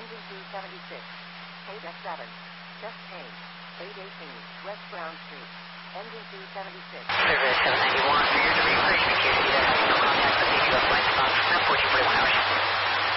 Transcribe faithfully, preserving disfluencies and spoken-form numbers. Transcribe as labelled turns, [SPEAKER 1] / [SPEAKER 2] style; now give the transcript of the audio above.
[SPEAKER 1] Engine two seventy-six. Page F seven. Just change. eight eighteen. West Brown Street. Engine two seventy-six.
[SPEAKER 2] Service seven ninety-one. Rear to rephrase.